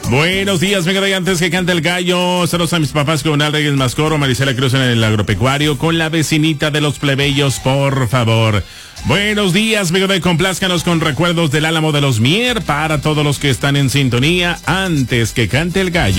Buenos días, venga de antes que cante el gallo. Saludos a mis papás con Reyes Mascoro, Marisela Cruz en el agropecuario, con la vecinita de los plebeyos, por favor. Buenos días, venga de complázcanos con recuerdos del Álamo de los Mier para todos los que están en sintonía antes que cante el gallo.